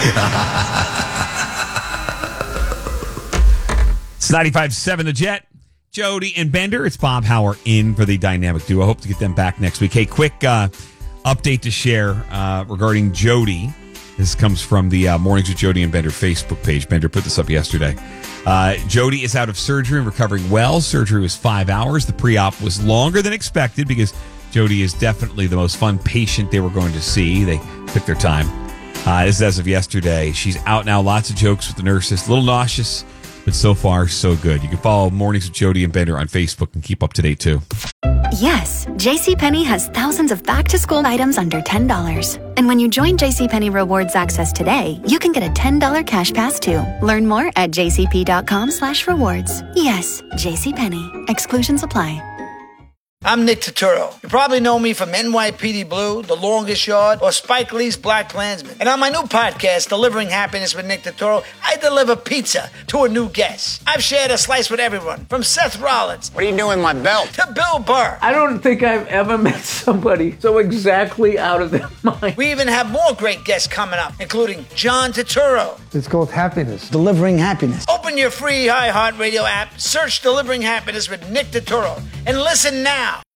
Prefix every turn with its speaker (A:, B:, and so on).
A: It's 95.7 The Jet. Jody and Bender. It's Bob Hauer in for the dynamic duo. I hope to get them back next week. Hey, quick update to share regarding Jody. This comes from the Mornings with Jody and Bender Facebook page. Bender put this up yesterday. Jody is out of surgery and recovering well. Surgery was 5 hours. The pre-op was longer than expected because Jody is definitely the most fun patient they were going to see. They took their time. This is as of yesterday. She's out now. Lots of jokes with the nurses. A little nauseous, but so far, so good. You can follow Mornings with Jody and Bender on Facebook and keep up to date, too.
B: Yes, JCPenney has thousands of back-to-school items under $10. And when you join JCPenney Rewards Access today, you can get a $10 cash pass, too. Learn more at jcp.com/rewards. Yes, JCPenney. Exclusions apply.
C: I'm Nick Turturro. You probably know me from NYPD Blue, The Longest Yard, or Spike Lee's Black Klansman. And on my new podcast, Delivering Happiness with Nick Turturro, I deliver pizza to a new guest. I've shared a slice with everyone, from Seth Rollins.
D: What are you doing with my belt?
C: To Bill Burr.
E: I don't think I've ever met somebody so exactly out of their mind.
C: We even have more great guests coming up, including John Turturro.
F: It's called Happiness.
D: Delivering Happiness.
C: Open your free iHeartRadio app, search Delivering Happiness with Nick Turturro, and listen now.